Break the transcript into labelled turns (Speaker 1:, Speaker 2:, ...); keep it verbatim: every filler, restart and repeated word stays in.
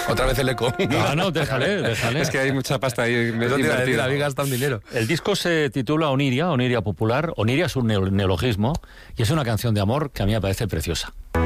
Speaker 1: Otra vez el eco.
Speaker 2: No, no, déjale, déjale.
Speaker 3: Es que hay mucha pasta ahí
Speaker 1: invertida. Habéis gastado un dinero.
Speaker 2: El disco se titula Oniria, Oniria Popular. Oniria es un neologismo y es una canción de amor que a mí me parece preciosa.